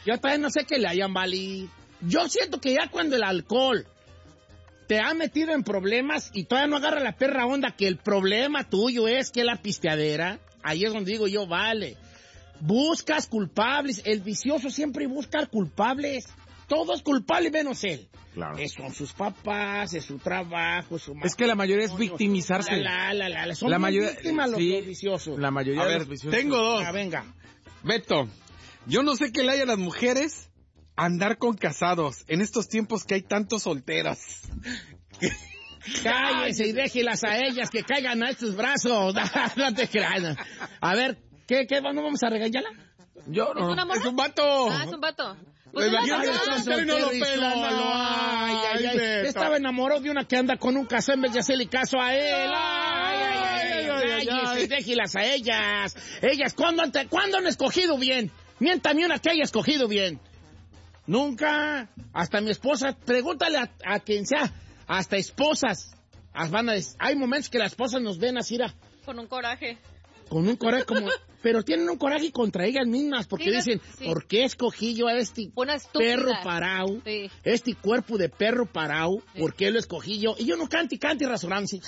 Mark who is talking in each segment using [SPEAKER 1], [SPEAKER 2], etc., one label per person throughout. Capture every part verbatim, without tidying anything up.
[SPEAKER 1] Yo todavía no sé qué le hayan, Vali. Yo siento que ya cuando el alcohol te ha metido en problemas y todavía no agarra la perra onda, que el problema tuyo es que la pisteadera, ahí es donde digo yo, vale. Buscas culpables. El vicioso siempre busca culpables. Todos culpables menos él.
[SPEAKER 2] Claro.
[SPEAKER 1] Es, son sus papás, es su trabajo, su
[SPEAKER 2] Es que la mayoría es victimizarse.
[SPEAKER 1] La, la, la, la, son
[SPEAKER 2] la mayoría,
[SPEAKER 1] víctimas los,
[SPEAKER 2] sí,
[SPEAKER 1] los viciosos.
[SPEAKER 2] La mayoría
[SPEAKER 3] A
[SPEAKER 2] de
[SPEAKER 3] ver,
[SPEAKER 2] los viciosos.
[SPEAKER 3] tengo dos.
[SPEAKER 1] Ah, venga.
[SPEAKER 3] Beto, yo no sé qué le haya a las mujeres andar con casados en estos tiempos que hay tantos solteros.
[SPEAKER 1] Cállese y déjelas a ellas que caigan a estos brazos. No te creas. A ver, ¿qué, qué, no vamos a regañarla?
[SPEAKER 3] Yo
[SPEAKER 4] ¿Es una morra?
[SPEAKER 3] Es un vato.
[SPEAKER 4] Ah, es un vato.
[SPEAKER 3] Pues
[SPEAKER 4] Pues
[SPEAKER 3] imagínate
[SPEAKER 4] una
[SPEAKER 3] que
[SPEAKER 4] morra.
[SPEAKER 3] soltero y no lo pela.
[SPEAKER 1] Ay, ay, ay.
[SPEAKER 3] Beto.
[SPEAKER 1] Estaba enamorado de una que anda con un casado en vez de hacerle caso a él. Ay, ay, ay, ay, ay, cállese, déjelas a ellas. Ellas, ¿cuándo han, te- ¿cuándo han escogido bien? Miéntame una que haya escogido bien. Nunca. Hasta mi esposa, pregúntale a, a quien sea, hasta esposas. As van a des- hay momentos que las esposas nos ven así, ra,
[SPEAKER 4] Con un coraje.
[SPEAKER 1] con un coraje como... Pero tienen un coraje contra ellas mismas, porque
[SPEAKER 4] Sí,
[SPEAKER 1] dicen,
[SPEAKER 4] sí.
[SPEAKER 1] ¿por qué escogí yo a este
[SPEAKER 4] Una estúpida.
[SPEAKER 1] perro parado?
[SPEAKER 4] Sí.
[SPEAKER 1] Este cuerpo de perro parado,
[SPEAKER 4] Sí.
[SPEAKER 1] ¿por qué lo escogí yo? Y yo no cante y cante y rasurándose.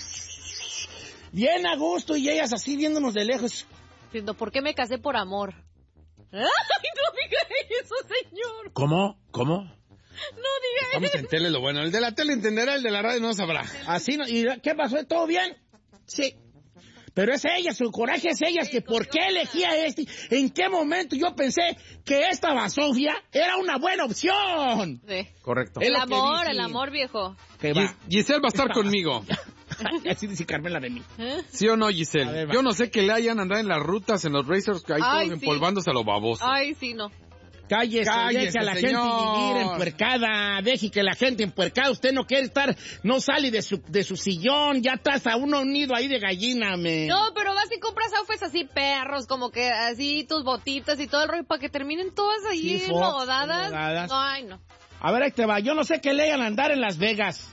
[SPEAKER 1] Bien a gusto, y ellas así viéndonos de lejos.
[SPEAKER 4] Diciendo, ¿por qué me casé por amor? ¡Ay, no diga eso, señor!
[SPEAKER 2] ¿Cómo? ¿Cómo?
[SPEAKER 4] No diga
[SPEAKER 3] Vamos a
[SPEAKER 4] eso.
[SPEAKER 3] entenderle lo bueno. El de la tele entenderá, el de la radio no sabrá.
[SPEAKER 1] Así, no, ¿y qué pasó? ¿Todo bien? Sí. Pero es ella, su coraje es ella, que ¿por qué elegía este? ¿En qué momento yo pensé que esta basofia era una buena opción?
[SPEAKER 4] Sí.
[SPEAKER 2] Correcto.
[SPEAKER 1] Es
[SPEAKER 4] El
[SPEAKER 1] lo que
[SPEAKER 4] amor,
[SPEAKER 1] dice.
[SPEAKER 4] el amor, viejo.
[SPEAKER 1] Que
[SPEAKER 3] Gis-
[SPEAKER 1] va.
[SPEAKER 3] Giselle va a estar conmigo.
[SPEAKER 1] Así dice Carmela de mí.
[SPEAKER 4] ¿Eh?
[SPEAKER 3] ¿Sí o no,
[SPEAKER 1] A
[SPEAKER 3] Giselle?
[SPEAKER 1] ver, va.
[SPEAKER 3] Yo no sé qué le hayan andado en las rutas, en los racers, que hay
[SPEAKER 4] Ay,
[SPEAKER 3] todos
[SPEAKER 4] sí.
[SPEAKER 3] empolvándose a lo baboso.
[SPEAKER 4] Ay, sí, no.
[SPEAKER 1] Cállese,
[SPEAKER 3] Cállese,
[SPEAKER 1] deje a la
[SPEAKER 3] señor.
[SPEAKER 1] gente vivir empuercada, deje que la gente empuercada, usted no quiere estar, no sale de su, de su sillón, ya estás a uno nido ahí de gallina, me.
[SPEAKER 4] No, pero vas y compras outfits así, perros, como que así, tus botitas y todo el rollo, para que terminen todas ahí
[SPEAKER 1] Sí, Fox,
[SPEAKER 4] enlodadas.
[SPEAKER 1] enlodadas.
[SPEAKER 4] Ay, no.
[SPEAKER 1] A ver, ahí te va, yo no sé qué le hagan andar en Las Vegas.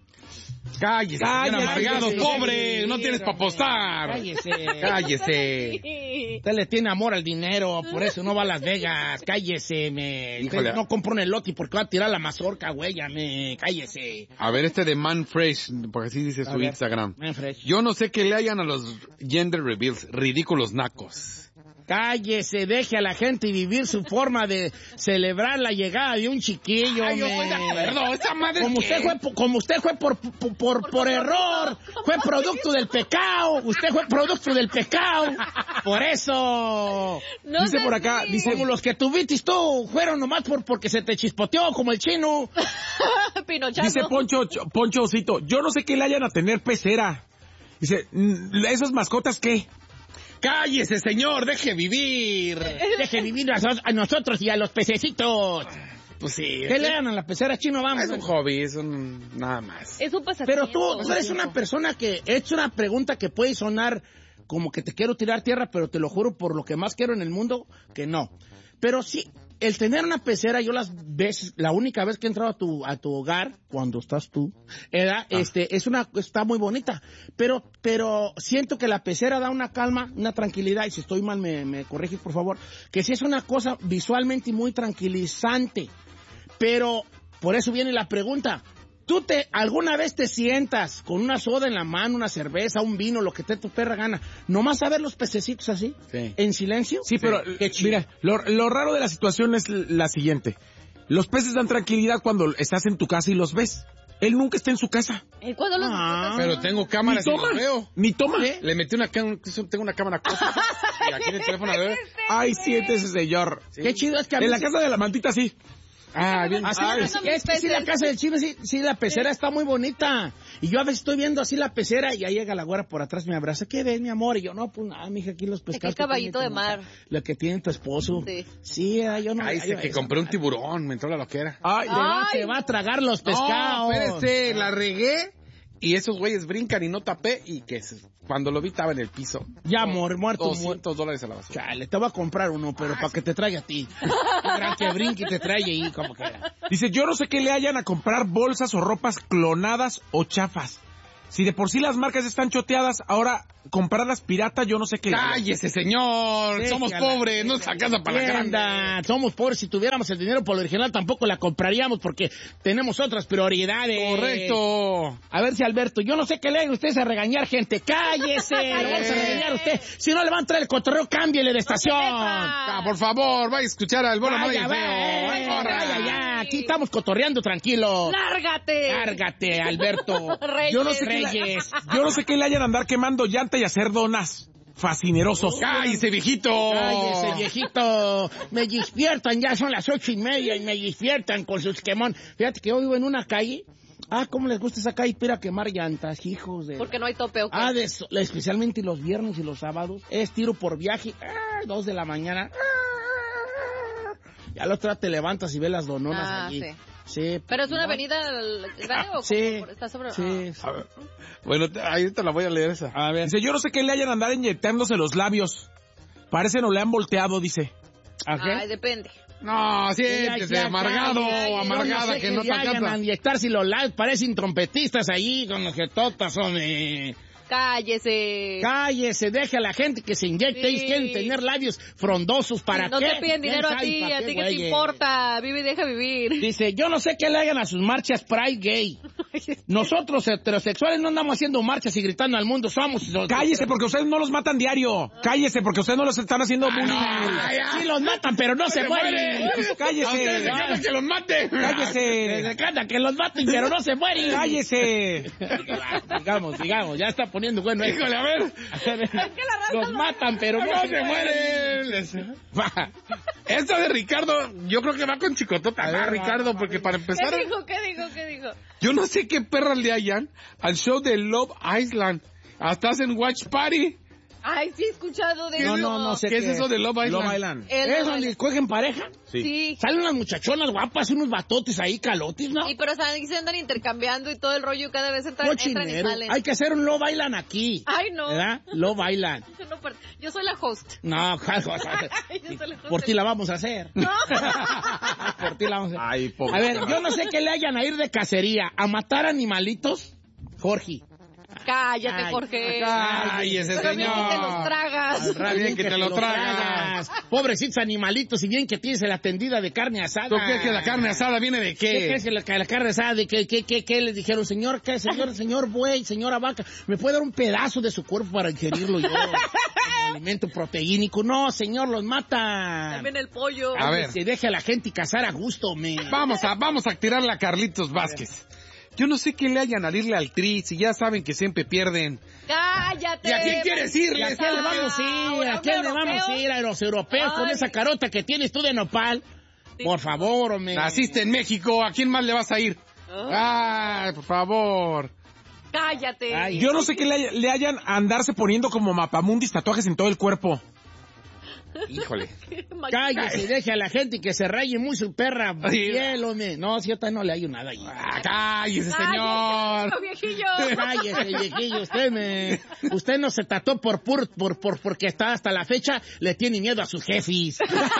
[SPEAKER 3] Cállese,
[SPEAKER 1] Cállese,
[SPEAKER 3] señor amargado,
[SPEAKER 1] cállese,
[SPEAKER 3] pobre,
[SPEAKER 1] cállese,
[SPEAKER 3] no tienes para apostar.
[SPEAKER 1] Cállese.
[SPEAKER 3] Cállese.
[SPEAKER 4] Sí.
[SPEAKER 1] Usted le tiene amor al dinero, por eso no va a Las Vegas, cállese, me. Usted
[SPEAKER 3] Híjole.
[SPEAKER 1] no compra un elote porque va a tirar la mazorca, güey, ya me, cállese.
[SPEAKER 3] A ver, este de Man Fresh, porque así dice
[SPEAKER 1] A
[SPEAKER 3] su
[SPEAKER 1] ver,
[SPEAKER 3] Instagram.
[SPEAKER 1] Man Fresh.
[SPEAKER 3] Yo no sé qué le hayan a los gender reveals, ridículos nacos.
[SPEAKER 1] Cállese, deje a la gente vivir su forma de celebrar la llegada de un chiquillo.
[SPEAKER 3] Ay, yo
[SPEAKER 1] me.
[SPEAKER 3] estoy de acuerdo, esa madre
[SPEAKER 1] Como
[SPEAKER 3] es
[SPEAKER 1] usted
[SPEAKER 3] que-
[SPEAKER 1] fue, po- como usted fue por, por, por, por error, fue producto del pecado, usted fue producto del pecado, por eso.
[SPEAKER 4] No
[SPEAKER 2] Dice
[SPEAKER 4] sé
[SPEAKER 2] por acá,
[SPEAKER 4] si-
[SPEAKER 2] dice-
[SPEAKER 1] Como los que tuviste tú, fueron nomás por, porque se te chispoteó, como el chino.
[SPEAKER 4] Pinochazo.
[SPEAKER 2] Dice Poncho, Poncho Osito, yo no sé qué le hayan a tener pecera. Dice, "Mm, ¿esas mascotas qué?
[SPEAKER 3] Cállese, señor, deje vivir.
[SPEAKER 1] Deje vivir a, nos- a nosotros y a los pececitos.
[SPEAKER 3] Pues sí.
[SPEAKER 1] ¿Qué le dan a la pecera, chino? Vamos.
[SPEAKER 3] Es un hobby, es un... nada más.
[SPEAKER 4] Es un pasatiempo.
[SPEAKER 1] Pero tú, tú eres una persona que he hecho una pregunta que puede sonar como que te quiero tirar tierra, pero te lo juro por lo que más quiero en el mundo, que no. Pero sí, el tener una pecera, yo las veces, la única vez que he entrado a tu, a tu hogar, cuando estás tú, era, este, es una, está muy bonita. Pero, pero siento que la pecera da una calma, una tranquilidad, y si estoy mal me, me corriges por favor, que sí es una cosa visualmente muy tranquilizante. Pero, por eso viene la pregunta. ¿Tú te, alguna vez te sientas con una soda en la mano, una cerveza, un vino, lo que te tu perra gana, nomás a ver los pececitos así?
[SPEAKER 3] Sí.
[SPEAKER 1] ¿En silencio?
[SPEAKER 2] Sí, pero
[SPEAKER 1] Qué chido.
[SPEAKER 2] mira, lo, lo raro de la situación es la siguiente. Los peces dan tranquilidad cuando estás en tu casa y los ves. Él nunca está en su casa.
[SPEAKER 4] ¿Y cuándo los
[SPEAKER 1] Ah.
[SPEAKER 3] Pero tengo
[SPEAKER 2] Ni
[SPEAKER 3] cámaras y
[SPEAKER 2] toma,
[SPEAKER 3] lo veo.
[SPEAKER 2] ni toma.
[SPEAKER 3] Le metí una cámara, tengo una cámara cosa. Y aquí en el teléfono, a ver.
[SPEAKER 2] Ay, siéntese, señor.
[SPEAKER 1] Qué chido es que a mí
[SPEAKER 2] En la
[SPEAKER 1] sí-
[SPEAKER 2] casa de la mantita, sí.
[SPEAKER 3] Ah, bien.
[SPEAKER 1] Así,
[SPEAKER 4] Ay,
[SPEAKER 1] es,
[SPEAKER 4] no,
[SPEAKER 1] es que sí, la casa del chino, sí, sí, la pecera está muy bonita. Y yo a veces estoy viendo así la pecera y ahí llega la güera por atrás, me abraza. ¿Qué ves, mi amor? Y yo, no, pues nada, mija, aquí los pescados.
[SPEAKER 4] Aquí caballito
[SPEAKER 1] que
[SPEAKER 4] de
[SPEAKER 1] tiene tu-
[SPEAKER 4] mar.
[SPEAKER 1] Lo que tiene tu esposo.
[SPEAKER 4] Sí.
[SPEAKER 1] Sí, ah, yo no.
[SPEAKER 3] Ay,
[SPEAKER 1] ay,
[SPEAKER 3] dice que
[SPEAKER 1] esa
[SPEAKER 3] compré un
[SPEAKER 1] madre.
[SPEAKER 3] tiburón, me entró la loquera.
[SPEAKER 2] Ay,
[SPEAKER 1] Se va,
[SPEAKER 4] Ay.
[SPEAKER 1] se va a tragar los pescados.
[SPEAKER 3] No, espérese, la regué y esos güeyes brincan y no tapé y que se- cuando lo vi estaba en el piso.
[SPEAKER 1] Ya, amor, muerto, muerto.
[SPEAKER 3] doscientos dólares a la basura.
[SPEAKER 1] Chale, te voy a comprar uno, pero para que te traiga a ti. Un gran que brinque y te traiga ahí, como que.
[SPEAKER 2] dice, yo no sé qué le hayan a comprar bolsas o ropas clonadas o chafas. Si de por sí las marcas están choteadas, ahora comprarlas pirata, yo no sé qué.
[SPEAKER 3] Cállese, señor.
[SPEAKER 1] Sí,
[SPEAKER 3] Somos
[SPEAKER 1] que
[SPEAKER 3] pobres,
[SPEAKER 1] la-
[SPEAKER 3] no sacando para la
[SPEAKER 1] Tienda,
[SPEAKER 3] grande.
[SPEAKER 1] somos pobres. Si tuviéramos el dinero por lo original, tampoco la compraríamos porque tenemos otras prioridades.
[SPEAKER 3] Correcto.
[SPEAKER 1] A ver si Alberto, yo no sé qué le hagan ustedes a regañar gente. ¡Cállese! Le vamos a regañar a usted. Si no le va a entrar el cotorreo, cámbiele de estación.
[SPEAKER 3] Ah, por favor, vaya a escuchar al Bola
[SPEAKER 1] Vaya,
[SPEAKER 3] Mala y
[SPEAKER 1] vaya,
[SPEAKER 3] Feo. Ay, corra.
[SPEAKER 1] vaya, ya. Aquí estamos cotorreando tranquilo.
[SPEAKER 4] ¡Lárgate!
[SPEAKER 1] Lárgate, Alberto.
[SPEAKER 4] Reyes.
[SPEAKER 2] Yo no sé qué le-
[SPEAKER 1] Reyes.
[SPEAKER 2] Yo no sé qué le hayan a andar quemando llanta y hacer donas. Fascinerosos.
[SPEAKER 3] Cállese, viejito.
[SPEAKER 1] Cállese, viejito. Me despiertan, ya son las ocho y media y me despiertan con sus quemón. Fíjate que hoy vivo en una calle. Ah, ¿cómo les gusta esa calle? Para quemar llantas, hijos de...
[SPEAKER 4] Porque no hay tope, ¿o qué?
[SPEAKER 1] Ah, de eso, especialmente los viernes y los sábados. Es tiro por viaje. Ah, dos de la mañana. Ah, ya la otra te levantas y ves las dononas
[SPEAKER 4] Ah,
[SPEAKER 1] allí.
[SPEAKER 4] sí.
[SPEAKER 1] Sí.
[SPEAKER 4] ¿Pero es una
[SPEAKER 1] no.
[SPEAKER 4] avenida grande o
[SPEAKER 1] Sí.
[SPEAKER 4] cómo? Está sobre...
[SPEAKER 1] Sí.
[SPEAKER 3] A ver. Bueno, te- ahí te la voy a leer esa.
[SPEAKER 1] A ver.
[SPEAKER 2] Dice, yo no sé qué le hayan a andar inyectándose los labios. Parecen o le han volteado, dice.
[SPEAKER 1] ¿A qué?
[SPEAKER 4] Ay, depende.
[SPEAKER 3] No,
[SPEAKER 1] Ya,
[SPEAKER 3] siéntese,
[SPEAKER 1] ya,
[SPEAKER 3] amargado,
[SPEAKER 1] ya, ya,
[SPEAKER 3] amargada,
[SPEAKER 1] yo sé
[SPEAKER 3] que no te
[SPEAKER 1] le hagan
[SPEAKER 3] canta.
[SPEAKER 1] a inyectar si los labios parecen trompetistas ahí con los jetotas, hombre.
[SPEAKER 4] Cállese.
[SPEAKER 1] Cállese, deje a la gente que se inyecte.
[SPEAKER 4] Sí.
[SPEAKER 1] Ellos quieren tener labios frondosos. ¿Para
[SPEAKER 4] no
[SPEAKER 1] qué?
[SPEAKER 4] te piden dinero
[SPEAKER 1] ¿Quién
[SPEAKER 4] a
[SPEAKER 1] sabe
[SPEAKER 4] ti,
[SPEAKER 1] para
[SPEAKER 4] a
[SPEAKER 1] qué,
[SPEAKER 4] ti qué te
[SPEAKER 1] güeyes?
[SPEAKER 4] importa. Vive y deja vivir.
[SPEAKER 1] Dice, yo no sé qué le hagan a sus marchas Pride Gay. Nosotros heterosexuales no andamos haciendo marchas y gritando al mundo, somos...
[SPEAKER 2] Cállese porque ustedes no los matan diario. Cállese porque ustedes no los están haciendo bullying.
[SPEAKER 1] Sí los matan, pero no se mueren.
[SPEAKER 3] A ustedes
[SPEAKER 2] Cállese.
[SPEAKER 3] les encanta que los mate.
[SPEAKER 1] Les
[SPEAKER 2] Cállese.
[SPEAKER 1] encanta que los maten, pero no se mueren.
[SPEAKER 2] Cállese.
[SPEAKER 1] Digamos, digamos, ya está poniendo bueno. esto.
[SPEAKER 3] Híjole, a ver.
[SPEAKER 1] A ver, los matan, pero no,
[SPEAKER 3] No
[SPEAKER 1] se
[SPEAKER 3] se
[SPEAKER 1] mueren.
[SPEAKER 3] mueren. Esta de Ricardo, yo creo que va con chicotota,
[SPEAKER 1] A
[SPEAKER 3] ¿verdad,
[SPEAKER 1] ver,
[SPEAKER 3] Ricardo?
[SPEAKER 1] va,
[SPEAKER 3] Porque para empezar,
[SPEAKER 4] ¿Qué dijo? ¿Qué dijo? ¿Qué dijo?
[SPEAKER 3] yo no sé qué perra le hayan al show de Love Island. Hasta hacen Watch Party.
[SPEAKER 4] Ay, sí he escuchado de
[SPEAKER 1] No,
[SPEAKER 4] eso.
[SPEAKER 1] no, no sé.
[SPEAKER 3] ¿Qué es
[SPEAKER 1] qué
[SPEAKER 3] eso
[SPEAKER 1] es.
[SPEAKER 3] de Love Island?
[SPEAKER 2] Love Island.
[SPEAKER 4] El
[SPEAKER 1] ¿Es
[SPEAKER 4] Love
[SPEAKER 1] donde
[SPEAKER 4] Island.
[SPEAKER 1] cogen pareja?
[SPEAKER 4] Sí.
[SPEAKER 1] Salen unas muchachonas guapas y unos batotes ahí, calotes, ¿no?
[SPEAKER 4] Y pero saben que se andan intercambiando y todo el rollo, cada vez entran, entran y
[SPEAKER 1] Cochinero.
[SPEAKER 4] salen.
[SPEAKER 1] Hay que hacer un Love Island aquí.
[SPEAKER 4] Ay, no.
[SPEAKER 1] ¿Verdad? Love Island.
[SPEAKER 4] Yo, no par- yo soy la host.
[SPEAKER 1] No,
[SPEAKER 4] Yo soy la host.
[SPEAKER 1] por ti la vamos a hacer.
[SPEAKER 4] No.
[SPEAKER 1] Por ti la vamos a hacer.
[SPEAKER 2] Ay, pobre.
[SPEAKER 1] A ver, yo no sé qué le hayan a ir de cacería. ¿A matar animalitos? Jorge.
[SPEAKER 4] Cállate,
[SPEAKER 1] Ay,
[SPEAKER 4] Jorge.
[SPEAKER 3] Cállese,
[SPEAKER 4] Pero bien
[SPEAKER 3] señor.
[SPEAKER 4] que te los tragas.
[SPEAKER 3] Al bien que te lo tragas.
[SPEAKER 1] Pobrecitos animalitos, y bien que tienes la tendida de carne asada.
[SPEAKER 3] ¿Tú crees que la carne asada viene de
[SPEAKER 1] ¿Qué
[SPEAKER 3] qué?
[SPEAKER 1] crees que la, que la carne asada? ¿De qué, qué, qué, qué les dijeron? Señor, ¿qué? Señor, señor buey, señora vaca, ¿me puede dar un pedazo de su cuerpo para ingerirlo yo? Como alimento proteínico. No, señor, los mata.
[SPEAKER 4] También el pollo.
[SPEAKER 3] A ver.
[SPEAKER 1] Se deje a la gente cazar a gusto, me.
[SPEAKER 3] Vamos a, vamos a tirarle a Carlitos Vázquez. Yo no sé qué le hayan al irle al Tri, si ya saben que siempre pierden.
[SPEAKER 4] Cállate.
[SPEAKER 3] ¿Y a quién quieres irle?
[SPEAKER 1] ¿Y a quién le vamos a ir? ¿A quién le vamos a ir? A los europeos con
[SPEAKER 4] Ay.
[SPEAKER 1] esa carota que tienes tú de nopal.
[SPEAKER 4] Sí.
[SPEAKER 1] Por favor, hombre.
[SPEAKER 3] Naciste en México, ¿a quién más le vas a ir? Ay, por favor.
[SPEAKER 4] Cállate.
[SPEAKER 1] Ay.
[SPEAKER 2] Yo no sé qué le, hay- le hayan a andarse poniendo como mapamundis tatuajes en todo el cuerpo.
[SPEAKER 3] Híjole.
[SPEAKER 1] Cállese, deje a la gente que se raye muy su perra.
[SPEAKER 3] Ay.
[SPEAKER 1] Fiel, hombre. No, si yo también no le hallo nada ahí.
[SPEAKER 3] Ah, cállese,
[SPEAKER 4] Cállate,
[SPEAKER 3] señor.
[SPEAKER 4] viejillo.
[SPEAKER 1] Cállese, viejillo, usted me... Usted no se trató por, pur, por, por porque está hasta la fecha, le tiene miedo a sus jefes.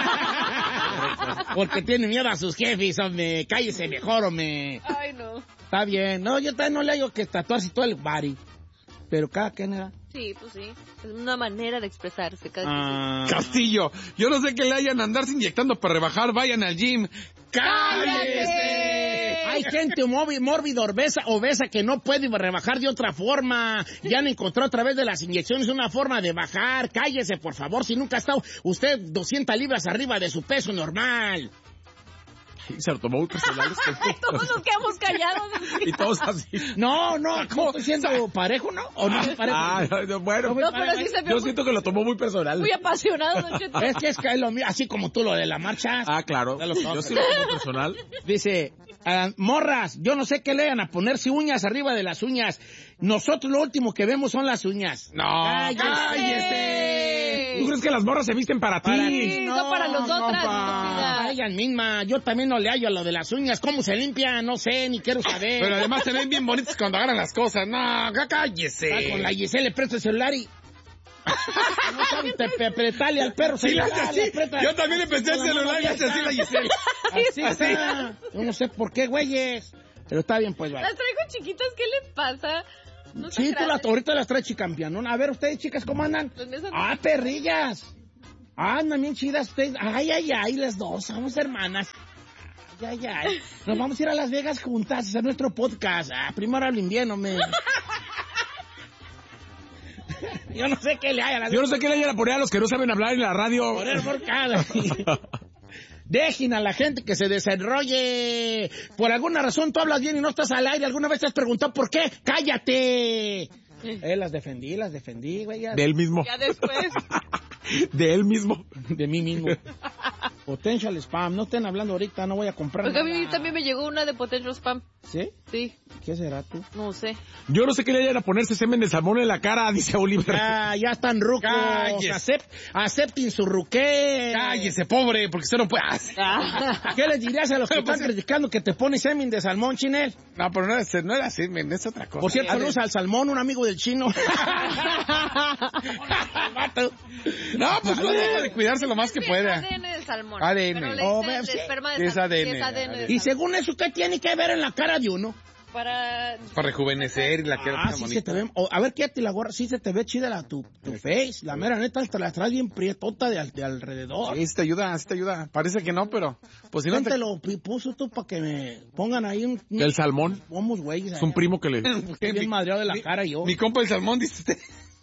[SPEAKER 1] Porque tiene miedo a sus jefes, hombre. Cállese mejor, hombre.
[SPEAKER 4] Ay, no.
[SPEAKER 1] Está bien. No, yo también no le hallo que tatuarse todo el body. Pero cada quien era...
[SPEAKER 4] Sí, pues sí. Es una manera de expresarse. Cada
[SPEAKER 1] Ah,
[SPEAKER 3] Castillo, yo no sé qué le hayan a andarse inyectando para rebajar, vayan al gym. ¡Cállese!
[SPEAKER 1] hay gente móvil, mórbida, obesa, obesa que no puede rebajar de otra forma. Ya han encontrado a través de las inyecciones una forma de bajar. Cállese, por favor, si nunca ha estado usted doscientas libras arriba de su peso normal.
[SPEAKER 2] Se lo tomó muy personal.
[SPEAKER 4] Ay, todos nos quedamos callados.
[SPEAKER 2] Y todos así.
[SPEAKER 1] No, no, ¿cómo estoy siendo parejo, no? ¿O no es parejo?
[SPEAKER 2] Ah, no, bueno,
[SPEAKER 4] No, pero sí se vio
[SPEAKER 2] yo
[SPEAKER 4] muy,
[SPEAKER 2] siento que lo tomó muy personal.
[SPEAKER 4] muy apasionado, Don Cheto.
[SPEAKER 1] Es que es que es lo mío, así como tú lo de la marcha.
[SPEAKER 2] Ah, claro.
[SPEAKER 1] Ya lo toco.
[SPEAKER 2] Yo sí lo tomo personal.
[SPEAKER 1] Dice, ah, morras, yo no sé qué le van a ponerse uñas arriba de las uñas. Nosotros lo último que vemos son las uñas.
[SPEAKER 3] No,
[SPEAKER 1] Cállese.
[SPEAKER 3] cállese.
[SPEAKER 2] ¿Tú crees que las morras se visten para ti?
[SPEAKER 1] Para
[SPEAKER 4] Sí, no para nosotras,
[SPEAKER 1] compa.
[SPEAKER 4] estúpida.
[SPEAKER 1] Ellas mismas, yo también no le hallo a lo de las uñas. ¿Cómo se limpian? No sé, ni quiero saber.
[SPEAKER 3] Pero además se ven bien bonitos cuando agarran las cosas. No, cá- cállese.
[SPEAKER 1] Ah, con la Giselle le presto el celular y... no sabes, te, te apretale al perro.
[SPEAKER 3] Sí, le
[SPEAKER 1] celular,
[SPEAKER 3] hace así.
[SPEAKER 1] le aprieta-
[SPEAKER 3] Yo también le pensé el
[SPEAKER 1] con la mano
[SPEAKER 3] celular y hace así la
[SPEAKER 1] abierta.
[SPEAKER 3] Giselle.
[SPEAKER 1] Así está. Yo no sé por qué, güeyes. Pero está bien, pues, vale.
[SPEAKER 4] Las traigo chiquitas, ¿qué le pasa? No
[SPEAKER 1] Sí,
[SPEAKER 4] tan
[SPEAKER 1] tú la,
[SPEAKER 4] grande.
[SPEAKER 1] ahorita las traes chicampianón. A ver, ustedes, chicas, ¿cómo andan?
[SPEAKER 4] Los míos son-
[SPEAKER 1] Ah, perrillas. Ah, andan bien chidas ustedes. Ay, ay, ay, las dos, somos hermanas. Ay, ay, ay. Nos vamos a ir a Las Vegas juntas a hacer nuestro podcast. Ah, primero al invierno, me... Yo no sé qué le hay a las
[SPEAKER 2] Yo no sé qué le vayan a poner a los que no saben hablar en la radio.
[SPEAKER 1] Poner por cada. Dejen a la gente que se desenrolle. Por alguna razón tú hablas bien y no estás al aire. ¿Alguna vez te has preguntado por qué? ¡Cállate! Eh, las defendí, las defendí, güey. ya-
[SPEAKER 2] De él mismo.
[SPEAKER 4] Ya después.
[SPEAKER 2] De él mismo.
[SPEAKER 1] De mí mismo. Potential spam. No estén hablando ahorita, no voy a comprar
[SPEAKER 4] Porque a mí
[SPEAKER 1] nada.
[SPEAKER 4] también me llegó una de Potential Spam.
[SPEAKER 1] ¿Sí?
[SPEAKER 4] Sí,
[SPEAKER 1] ¿Qué será tú?
[SPEAKER 4] no sé.
[SPEAKER 2] Yo no sé qué le vayan a ponerse semen de salmón en la cara, dice Oliver.
[SPEAKER 1] Ya, ya están rucos.
[SPEAKER 3] Cállese.
[SPEAKER 1] Acept, acepten su ruqué.
[SPEAKER 3] Cállese, pobre, porque usted no puede.
[SPEAKER 4] Ah.
[SPEAKER 1] ¿Qué les dirías a los que están criticando que te pones semen de salmón, Chinel?
[SPEAKER 3] No, pero no era, no era así, men, es otra cosa.
[SPEAKER 1] Por cierto,
[SPEAKER 3] A
[SPEAKER 1] saludos al salmón, un amigo del chino.
[SPEAKER 3] No, pues uno debe de cuidarse lo más que
[SPEAKER 4] Sí,
[SPEAKER 3] pueda.
[SPEAKER 4] es A D N de salmón.
[SPEAKER 3] A D N.
[SPEAKER 4] Pero le
[SPEAKER 1] Oh,
[SPEAKER 4] dicen
[SPEAKER 1] ve,
[SPEAKER 4] de
[SPEAKER 1] sí.
[SPEAKER 4] esperma de
[SPEAKER 3] Es
[SPEAKER 4] salmón.
[SPEAKER 3] A D N,
[SPEAKER 4] Sí, es A D N de
[SPEAKER 1] Y
[SPEAKER 4] salmón.
[SPEAKER 1] según eso, ¿qué tiene que ver en la cara de uno?
[SPEAKER 4] Para...
[SPEAKER 3] Para rejuvenecer y la que
[SPEAKER 1] Ah, sí se te ve. O, a ver, quédate la gorra. Sí se te ve chida la, tu, tu face. La mera neta, te la traes bien prietota de, al- de alrededor.
[SPEAKER 3] Sí, sí te ayuda, sí te ayuda. Parece que no, pero pues si no
[SPEAKER 1] ¿Quién
[SPEAKER 3] te...
[SPEAKER 1] te lo pi- puso tú para que me pongan ahí un... un
[SPEAKER 2] El salmón.
[SPEAKER 1] Vamos, güey.
[SPEAKER 2] Es un primo que le...
[SPEAKER 1] Estoy bien madreado de la cara yo.
[SPEAKER 3] Mi compa el salmón, dice usted.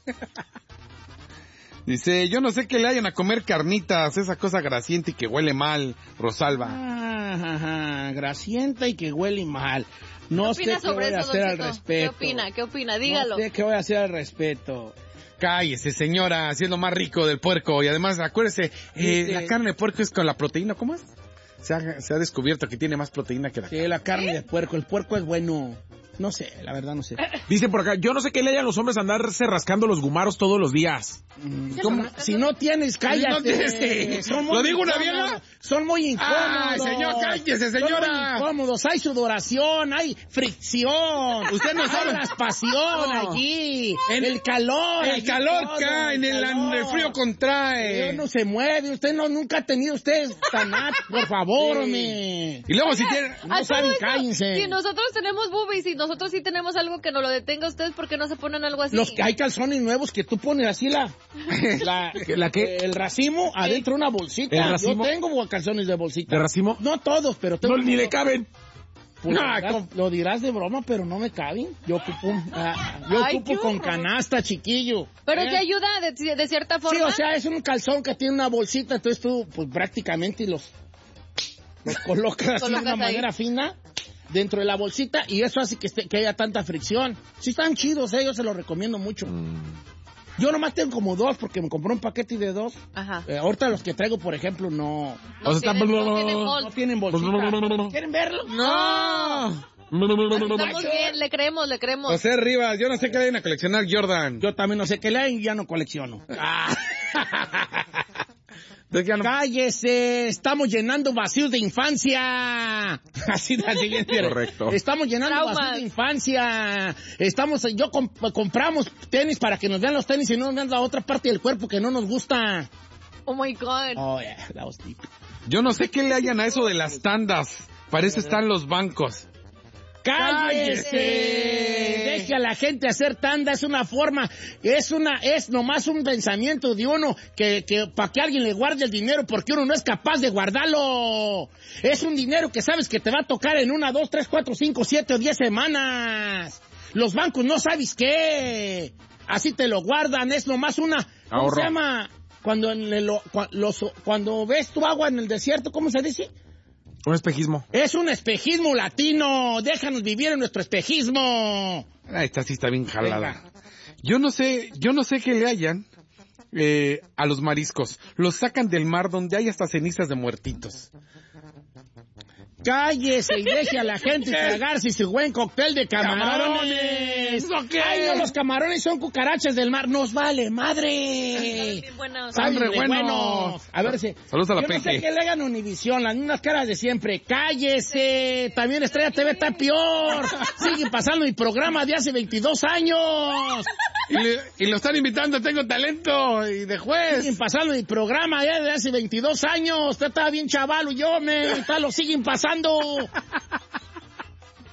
[SPEAKER 3] Dice, yo no sé qué le hayan a comer carnitas, esa cosa grasienta y que huele mal, Rosalba.
[SPEAKER 1] Ah, ajá, grasienta y que huele mal. No
[SPEAKER 4] ¿Qué
[SPEAKER 1] sé
[SPEAKER 4] opina
[SPEAKER 1] qué
[SPEAKER 4] sobre
[SPEAKER 1] voy a
[SPEAKER 4] eso,
[SPEAKER 1] hacer al
[SPEAKER 4] Don Cheto?
[SPEAKER 1] respecto.
[SPEAKER 4] ¿Qué opina? ¿Qué opina? Dígalo.
[SPEAKER 1] No sé qué voy a hacer al respecto.
[SPEAKER 3] Cállese, señora, así es lo más rico del puerco. Y además, acuérdese, eh,
[SPEAKER 1] Dice-
[SPEAKER 3] la carne de puerco es con la proteína, ¿cómo es? Se ha, se ha descubierto que tiene más proteína que la
[SPEAKER 1] Sí, la carne de puerco. El puerco es bueno. No sé, la verdad no sé.
[SPEAKER 2] Dice por acá, yo no sé qué le hayan los hombres a andarse rascando los gumaros todos los días.
[SPEAKER 1] Mm, ¿cómo? Si no tienes, cállate.
[SPEAKER 3] Si no tienes.
[SPEAKER 1] Son muy
[SPEAKER 3] ¿Lo digo una
[SPEAKER 1] incómodos.
[SPEAKER 3] vieja?
[SPEAKER 1] Son muy incómodos.
[SPEAKER 3] Ay, señor, cállese,
[SPEAKER 1] Son
[SPEAKER 3] señora.
[SPEAKER 1] muy incómodos. Hay sudoración, hay fricción. Usted no sabe la pasión
[SPEAKER 3] No.
[SPEAKER 1] allí. el calor.
[SPEAKER 3] El
[SPEAKER 1] allí
[SPEAKER 3] calor
[SPEAKER 1] todo,
[SPEAKER 3] cae, en el,
[SPEAKER 1] calor.
[SPEAKER 3] el frío contrae.
[SPEAKER 1] Usted no se mueve. Usted no nunca ha tenido usted tan at- por favor,
[SPEAKER 3] Sí.
[SPEAKER 1] hombre.
[SPEAKER 3] Y luego si tiene...
[SPEAKER 1] No
[SPEAKER 4] A todo
[SPEAKER 1] saben,
[SPEAKER 4] esto,
[SPEAKER 1] cállense.
[SPEAKER 4] Si nosotros tenemos boobies y nosotros sí tenemos algo que nos lo detenga a ustedes, ¿por qué no se ponen algo así?
[SPEAKER 1] Los que hay calzones nuevos que tú pones así la, la,
[SPEAKER 2] ¿La qué?
[SPEAKER 1] el racimo adentro de una bolsita.
[SPEAKER 2] ¿El racimo?
[SPEAKER 1] Yo tengo calzones de bolsita.
[SPEAKER 2] ¿De racimo?
[SPEAKER 1] No todos, pero tengo.
[SPEAKER 2] No, ni le caben.
[SPEAKER 1] Pues,
[SPEAKER 3] No,
[SPEAKER 1] lo, dirás,
[SPEAKER 3] ¿cómo?
[SPEAKER 1] lo dirás de broma, pero no me caben. Yo ocupo, un- ah, yo
[SPEAKER 4] Ay,
[SPEAKER 1] ocupo
[SPEAKER 4] qué
[SPEAKER 1] con
[SPEAKER 4] horror.
[SPEAKER 1] canasta, chiquillo.
[SPEAKER 4] Pero
[SPEAKER 1] ¿Eh?
[SPEAKER 4] te ayuda de, de cierta forma.
[SPEAKER 1] Sí, o sea, es un calzón que tiene una bolsita, entonces tú, pues prácticamente los, los colocas así de
[SPEAKER 4] Colocas
[SPEAKER 1] una
[SPEAKER 4] ahí.
[SPEAKER 1] manera fina dentro de la bolsita y eso hace que, esté- que haya tanta fricción. Sí están chidos, eh, yo se los recomiendo mucho. Yo nomás tengo como dos porque me compré un paquete de dos.
[SPEAKER 4] Ajá.
[SPEAKER 1] Eh, ahorita los que traigo, por ejemplo, no,
[SPEAKER 4] No
[SPEAKER 2] O sea, está-
[SPEAKER 4] tienen- no tienen
[SPEAKER 1] no
[SPEAKER 4] bolt.
[SPEAKER 1] tienen bolsita. ¿Quieren verlo?
[SPEAKER 4] No. Estamos bien, le creemos, le creemos.
[SPEAKER 3] José Rivas, yo no sé qué le vayan a coleccionar, Jordan.
[SPEAKER 1] Yo también no sé qué leen y ya no colecciono.
[SPEAKER 3] Ah. Entonces ya no-
[SPEAKER 1] ¡Cállese! Estamos llenando vacíos de infancia. Así de así bien, mire.
[SPEAKER 2] Correcto.
[SPEAKER 1] Estamos llenando
[SPEAKER 4] Traumas.
[SPEAKER 1] vacíos de infancia. Estamos, yo comp- compramos tenis para que nos vean los tenis y no nos vean la otra parte del cuerpo que no nos gusta.
[SPEAKER 4] Oh my God.
[SPEAKER 1] Oh, yeah, that was deep.
[SPEAKER 3] Yo no sé qué le hayan a eso de las tandas. Para eso están los bancos.
[SPEAKER 1] ¡Cállese! Deje a la gente hacer tanda, es una forma, es una, es nomás un pensamiento de uno que, que para que alguien le guarde el dinero porque uno no es capaz de guardarlo. Es un dinero que sabes que te va a tocar en una, dos, tres, cuatro, cinco, siete o diez semanas. Los bancos no sabes qué. Así te lo guardan, es nomás una, ¿cómo
[SPEAKER 2] Ahorro.
[SPEAKER 1] se llama? Cuando, en el- cua- los, cuando ves tu agua en el desierto, ¿cómo se dice?
[SPEAKER 2] Un espejismo.
[SPEAKER 1] Es un espejismo latino. Déjanos vivir en nuestro espejismo.
[SPEAKER 3] Ah, esta sí está bien jalada.
[SPEAKER 1] Venga.
[SPEAKER 3] Yo no sé, yo no sé qué le hayan eh, a los mariscos. Los sacan del mar donde hay hasta cenizas de muertitos.
[SPEAKER 1] Cállese y deje a la gente tragarse su buen cóctel de camarones.
[SPEAKER 3] ¿Eso qué?
[SPEAKER 1] Ay, no, los camarones son cucarachas del mar. Nos vale, madre.
[SPEAKER 4] Bien buenos.
[SPEAKER 1] Saben
[SPEAKER 3] Hombre,
[SPEAKER 1] de
[SPEAKER 3] bueno.
[SPEAKER 1] buenos. A ver si.
[SPEAKER 3] Saludos a la
[SPEAKER 1] Yo no sé
[SPEAKER 3] Peque.
[SPEAKER 1] qué le hagan a Univisión, las mismas caras de siempre. Cállese. También Estrella T V está peor. Sigue pasando mi programa de hace veintidós años.
[SPEAKER 3] Y, le- y lo están invitando, tengo talento, y de juez.
[SPEAKER 1] Siguen pasando mi programa ya de hace veintidós años. Usted estaba bien chavalo, yo me. Está, lo siguen pasando.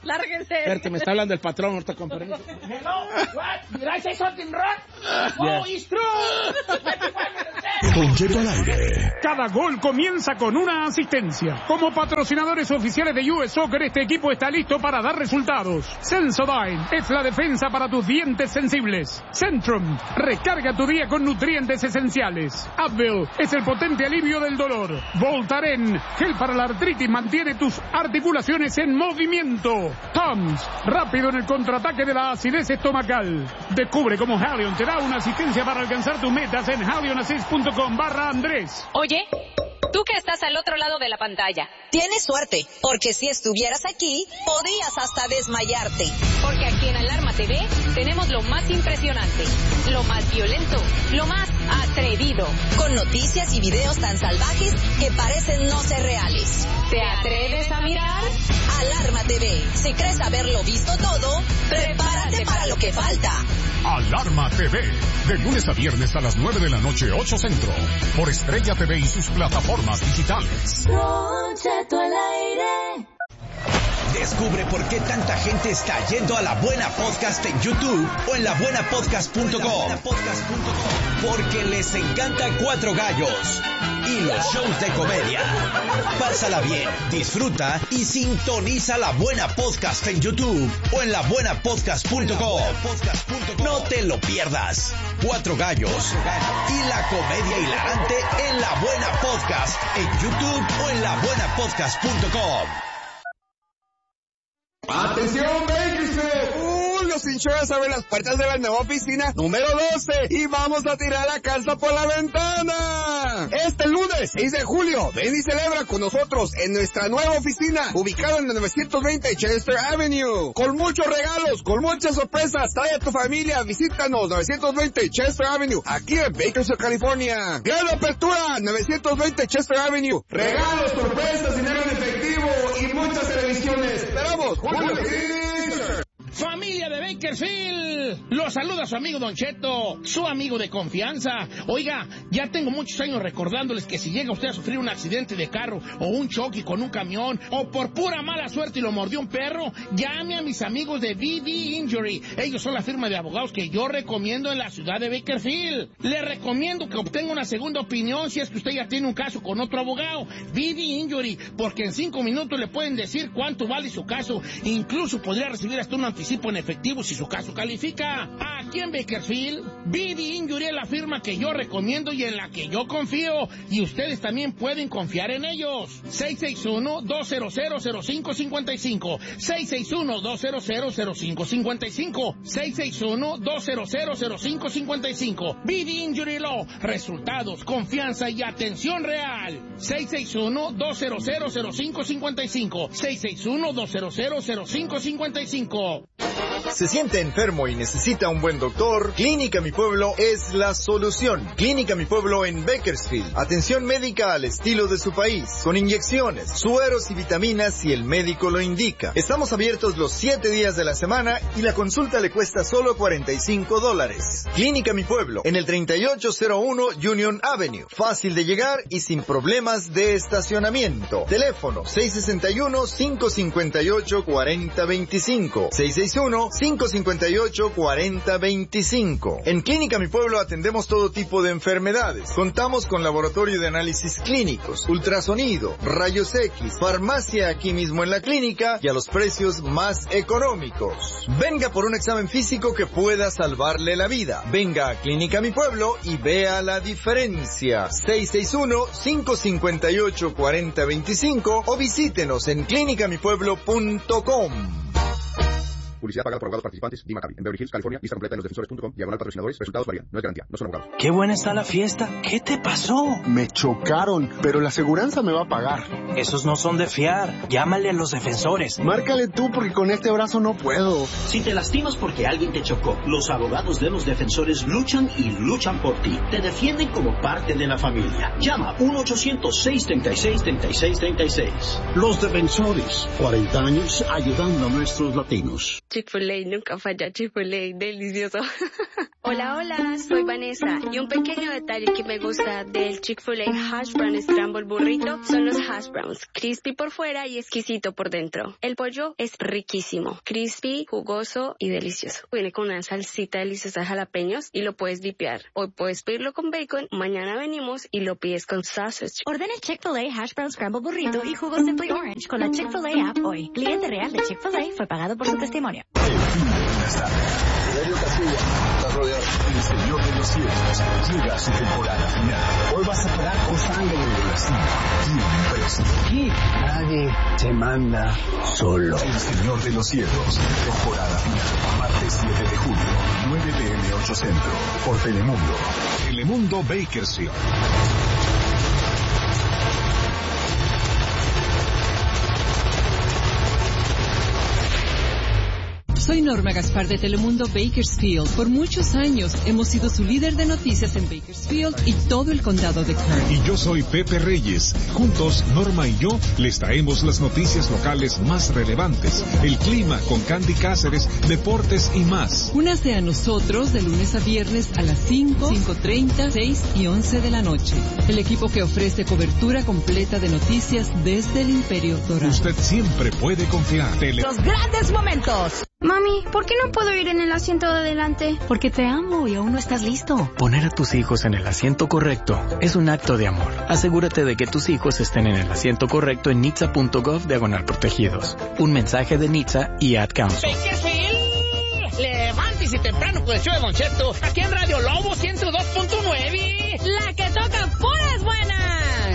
[SPEAKER 4] Lárguense.
[SPEAKER 1] Espérate, me está hablando el patrón, ahorita con permiso. Hello, what? Did I say something wrong? Oh, it's true.
[SPEAKER 5] Don Cheto al aire.
[SPEAKER 6] Cada gol comienza con una asistencia. Como patrocinadores oficiales de U S Soccer, este equipo está listo para dar resultados. Sensodyne es la defensa para tus dientes sensibles. Centrum, recarga tu día con nutrientes esenciales. Advil es el potente alivio del dolor. Voltaren, gel para la artritis, mantiene tus articulaciones en movimiento. Tums, rápido en el contraataque de la acidez estomacal. Descubre cómo Halion te da una asistencia para alcanzar tus metas en halionassist punto com barra Andrés.
[SPEAKER 7] Oye, tú que estás al otro lado de la pantalla.
[SPEAKER 8] Tienes suerte, porque si estuvieras aquí, podrías hasta desmayarte.
[SPEAKER 7] Porque aquí en Alarma T V tenemos lo más impresionante, lo más violento, lo más atrevido.
[SPEAKER 8] Con noticias y videos tan salvajes que parecen no ser reales.
[SPEAKER 7] ¿Te atreves a mirar?
[SPEAKER 8] Alarma T V. Si crees haberlo visto todo, prepárate para lo que falta.
[SPEAKER 5] Alarma T V. De lunes a viernes a las nueve de la noche, ocho Centro. Por Estrella T V y sus plataformas digitales.
[SPEAKER 9] Don Cheto al aire.
[SPEAKER 10] Descubre por qué tanta gente está yendo a La Buena Podcast en YouTube o en la buena podcast punto com. Porque les encanta Cuatro Gallos y los shows de comedia. Pásala bien, disfruta y sintoniza La Buena Podcast en YouTube o en la buena podcast punto com. No te lo pierdas. Cuatro Gallos y la comedia hilarante en La Buena Podcast en YouTube o en la buena podcast punto com.
[SPEAKER 11] ¡Atención, Bakersfield! ¡Uh! Los Insurance abren las puertas de la nueva oficina número doce y vamos a tirar la casa por la ventana. Este lunes, seis de julio, ven y celebra con nosotros en nuestra nueva oficina, ubicada en la novecientos veinte Chester Avenue. Con muchos regalos, con muchas sorpresas, trae a tu familia, visítanos, novecientos veinte Chester Avenue, aquí en Bakersfield, California. Gran apertura, novecientos veinte Chester Avenue. Regalos, sorpresas, dinero en efectivo y muchas televisiones. Esperamos.
[SPEAKER 1] Familia de Bakersfield, los saluda su amigo Don Cheto, su amigo de confianza. Oiga, ya tengo muchos años recordándoles que si llega usted a sufrir un accidente de carro o un choque con un camión o por pura mala suerte y lo mordió un perro, llame a mis amigos de B B Injury. Ellos son la firma de abogados que yo recomiendo en la ciudad de Bakersfield. Le recomiendo que obtenga una segunda opinión si es que usted ya tiene un caso con otro abogado. B B Injury, porque en cinco minutos le pueden decir cuánto vale su caso. Incluso podría recibir hasta un anticipo en efectivo si su caso califica. Aquí en Bakersfield, B B Injury es la firma que yo recomiendo y en la que yo confío, y ustedes también pueden confiar en ellos. seis seis uno, dos cero cero, cero cinco cinco cinco, seis seis uno, dos cero cero, cero cinco cinco cinco, seis seis uno, dos cero cero, cero cinco cinco cinco. B B Injury Law, resultados, confianza y atención real. seis seis uno, dos cero cero, cero cinco cinco cinco, seis seis uno, dos cero cero, cero cinco cinco cinco.
[SPEAKER 12] ¿Se siente enfermo y necesita un buen doctor? Clínica Mi Pueblo es la solución. Clínica Mi Pueblo en Bakersfield. Atención médica al estilo de su país, con inyecciones, sueros y vitaminas si el médico lo indica. Estamos abiertos los siete días de la semana y la consulta le cuesta solo cuarenta y cinco dólares. Clínica Mi Pueblo, en el treinta y ocho cero uno Union Avenue. Fácil de llegar y sin problemas de estacionamiento. Teléfono seis seis uno, cinco cinco ocho, cuatro cero dos cinco. seis seis uno, cinco cinco ocho, cuatro cero dos cinco. En Clínica Mi Pueblo atendemos todo tipo de enfermedades. Contamos con laboratorio de análisis clínicos, ultrasonido, rayos X, farmacia aquí mismo en la clínica y a los precios más económicos. Venga por un examen físico que pueda salvarle la vida. Venga a Clínica Mi Pueblo y vea la diferencia. seis seis uno, cinco cinco ocho, cuatro cero dos cinco o visítenos en clínica mi pueblo punto com.
[SPEAKER 13] Publicidad pagada por abogados participantes. D. Maccabi. En Beverly Hills, California. Lista completa en los defensores punto com. Diagonal patrocinadores. Resultados varían. No es garantía. No son abogados.
[SPEAKER 14] Qué buena está la fiesta. ¿Qué te pasó?
[SPEAKER 15] Me chocaron, pero la aseguranza me va a pagar.
[SPEAKER 14] Esos no son de fiar. Llámale a los defensores.
[SPEAKER 15] Márcale tú porque con este brazo no puedo.
[SPEAKER 16] Si te lastimas porque alguien te chocó, los abogados de los defensores luchan y luchan por ti. Te defienden como parte de la familia. Llama uno ochocientos, seis tres seis, tres seis tres seis.
[SPEAKER 17] Los defensores. cuarenta años ayudando a nuestros latinos. Chick-fil-A, nunca falla. Chick-fil-A, delicioso. Hola, hola, soy Vanessa. Y un pequeño detalle que me gusta del Chick-fil-A Hash Brown Scramble Burrito son los hash browns. Crispy por fuera y exquisito por dentro. El pollo es riquísimo. Crispy, jugoso y delicioso. Viene con una salsita deliciosa de jalapeños y lo puedes dipear. Hoy puedes pedirlo con bacon, mañana venimos y lo pides con sausage.
[SPEAKER 18] Ordena Chick-fil-A Hash Brown Scramble Burrito y jugo Simply Orange con la Chick-fil-A app hoy. Cliente real de Chick-fil-A fue pagado por su testimonio.
[SPEAKER 19] Diario Casilla está rodeado. El Señor de los Cielos llega a su temporada final. Hoy vas a parar con sangre en la cima. Siempre. Nadie te manda solo. El Señor de los Cielos, temporada final. Martes siete de julio, nueve de eme ocho Centro. Por Telemundo. Telemundo Bakersfield.
[SPEAKER 20] Soy Norma Gaspar de Telemundo Bakersfield. Por muchos años hemos sido su líder de noticias en Bakersfield y todo el condado de Kern.
[SPEAKER 5] Y yo soy Pepe Reyes. Juntos, Norma y yo les traemos las noticias locales más relevantes, el clima con Candy Cáceres, deportes y más.
[SPEAKER 20] Únase a nosotros de lunes a viernes a las cinco, cinco treinta, seis y once de la noche. El equipo que ofrece cobertura completa de noticias desde el Imperio Dorado.
[SPEAKER 5] Usted siempre puede confiar. Tele-
[SPEAKER 18] Los grandes momentos.
[SPEAKER 21] Mami, ¿por qué no puedo ir en el asiento de adelante?
[SPEAKER 18] Porque te amo y aún no estás listo.
[SPEAKER 22] Poner a tus hijos en el asiento correcto es un acto de amor. Asegúrate de que tus hijos estén en el asiento correcto en nitsa punto gov diagonal protegidos. Un mensaje de Nitsa y Ad Council.
[SPEAKER 1] Levántese temprano con el show de Don Cheto, aquí en Radio Lobo ciento dos punto nueve.
[SPEAKER 4] La que toca puras buenas.